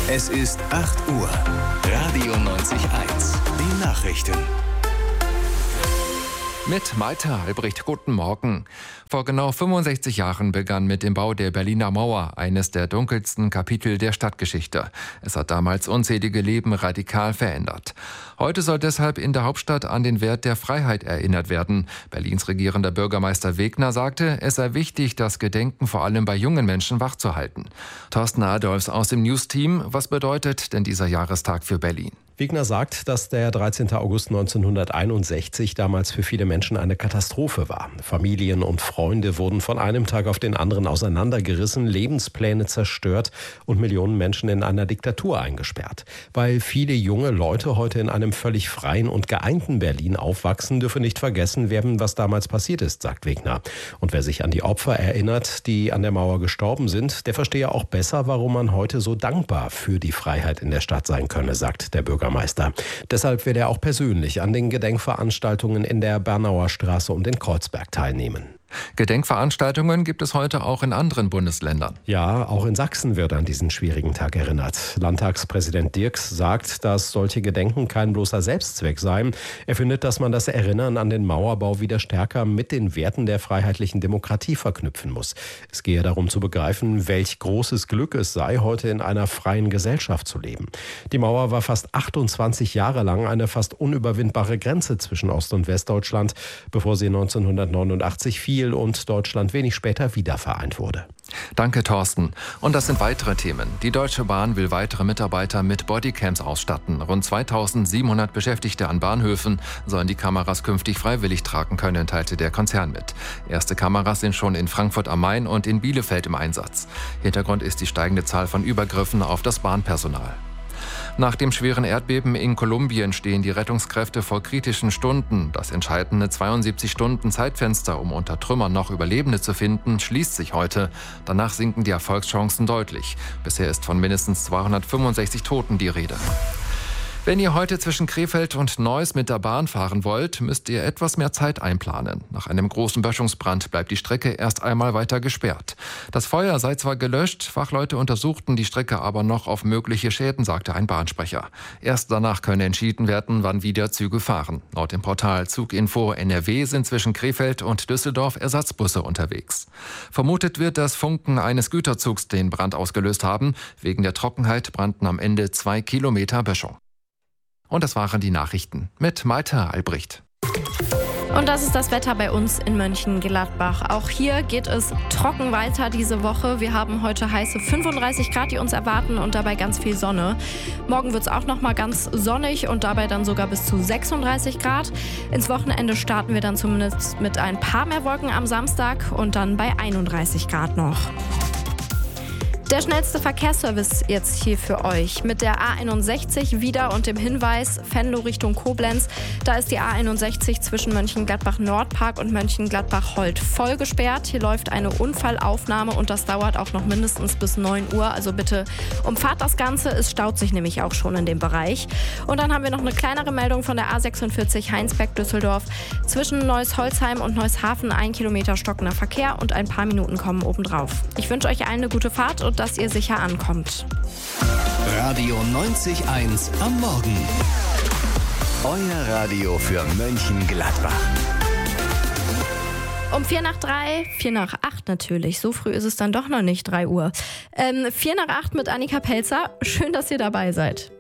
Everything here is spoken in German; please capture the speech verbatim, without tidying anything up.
Es ist acht Uhr. Radio neunzig eins. Die Nachrichten. Mit Malte Albrecht, guten Morgen. Vor genau fünfundsechzig Jahren begann mit dem Bau der Berliner Mauer eines der dunkelsten Kapitel der Stadtgeschichte. Es hat damals unzählige Leben radikal verändert. Heute soll deshalb in der Hauptstadt an den Wert der Freiheit erinnert werden. Berlins regierender Bürgermeister Wegner sagte, es sei wichtig, das Gedenken vor allem bei jungen Menschen wachzuhalten. Thorsten Adolfs aus dem News-Team, was bedeutet denn dieser Jahrestag für Berlin? Wegner sagt, dass der dreizehnten August neunzehnhunderteinundsechzig damals für viele Menschen eine Katastrophe war. Familien und Freunde wurden von einem Tag auf den anderen auseinandergerissen, Lebenspläne zerstört und Millionen Menschen in einer Diktatur eingesperrt. Weil viele junge Leute heute in einem völlig freien und geeinten Berlin aufwachsen, dürfe nicht vergessen werden, was damals passiert ist, sagt Wegner. Und wer sich an die Opfer erinnert, die an der Mauer gestorben sind, der verstehe auch besser, warum man heute so dankbar für die Freiheit in der Stadt sein könne, sagt der Bürgermeister. Meister. Deshalb wird er auch persönlich an den Gedenkveranstaltungen in der Bernauer Straße und in Kreuzberg teilnehmen. Gedenkveranstaltungen gibt es heute auch in anderen Bundesländern. Ja, auch in Sachsen wird an diesen schwierigen Tag erinnert. Landtagspräsident Dirks sagt, dass solche Gedenken kein bloßer Selbstzweck seien. Er findet, dass man das Erinnern an den Mauerbau wieder stärker mit den Werten der freiheitlichen Demokratie verknüpfen muss. Es gehe darum zu begreifen, welch großes Glück es sei, heute in einer freien Gesellschaft zu leben. Die Mauer war fast achtundzwanzig Jahre lang eine fast unüberwindbare Grenze zwischen Ost- und Westdeutschland, bevor sie neunzehnhundertneunundachtzig fiel und Deutschland wenig später wieder vereint wurde. Danke, Thorsten. Und das sind weitere Themen. Die Deutsche Bahn will weitere Mitarbeiter mit Bodycams ausstatten. Rund zweitausendsiebenhundert Beschäftigte an Bahnhöfen sollen die Kameras künftig freiwillig tragen können, teilte der Konzern mit. Erste Kameras sind schon in Frankfurt am Main und in Bielefeld im Einsatz. Hintergrund ist die steigende Zahl von Übergriffen auf das Bahnpersonal. Nach dem schweren Erdbeben in Kolumbien stehen die Rettungskräfte vor kritischen Stunden. Das entscheidende zweiundsiebzig Stunden Zeitfenster, um unter Trümmern noch Überlebende zu finden, schließt sich heute. Danach sinken die Erfolgschancen deutlich. Bisher ist von mindestens zweihundertfünfundsechzig Toten die Rede. Wenn ihr heute zwischen Krefeld und Neuss mit der Bahn fahren wollt, müsst ihr etwas mehr Zeit einplanen. Nach einem großen Böschungsbrand bleibt die Strecke erst einmal weiter gesperrt. Das Feuer sei zwar gelöscht, Fachleute untersuchten die Strecke aber noch auf mögliche Schäden, sagte ein Bahnsprecher. Erst danach könne entschieden werden, wann wieder Züge fahren. Laut dem Portal Zuginfo N R W sind zwischen Krefeld und Düsseldorf Ersatzbusse unterwegs. Vermutet wird, dass Funken eines Güterzugs den Brand ausgelöst haben. Wegen der Trockenheit brannten am Ende zwei Kilometer Böschung. Und das waren die Nachrichten mit Malte Albrecht. Und das ist das Wetter bei uns in Mönchengladbach. Auch hier geht es trocken weiter diese Woche. Wir haben heute heiße fünfunddreißig Grad, die uns erwarten und dabei ganz viel Sonne. Morgen wird es auch noch mal ganz sonnig und dabei dann sogar bis zu sechsunddreißig Grad. Ins Wochenende starten wir dann zumindest mit ein paar mehr Wolken am Samstag und dann bei einunddreißig Grad noch. Der schnellste Verkehrsservice jetzt hier für euch. Mit der A einundsechzig wieder und dem Hinweis Venlo Richtung Koblenz. Da ist die A einundsechzig zwischen Mönchengladbach-Nordpark und Mönchengladbach-Holt voll gesperrt. Hier läuft eine Unfallaufnahme und das dauert auch noch mindestens bis neun Uhr. Also bitte umfahrt das Ganze. Es staut sich nämlich auch schon in dem Bereich. Und dann haben wir noch eine kleinere Meldung von der A sechsundvierzig Heinsberg-Düsseldorf. Zwischen Neuss-Holzheim und Neushafen ein Kilometer stockender Verkehr und ein paar Minuten kommen obendrauf. Ich wünsche euch allen eine gute Fahrt und dass ihr sicher ankommt. Radio neunzig eins am Morgen. Euer Radio für Mönchengladbach. Um vier nach drei, vier nach acht natürlich. So früh ist es dann doch noch nicht drei Uhr. Ähm, vier nach acht mit Annika Pelzer. Schön, dass ihr dabei seid.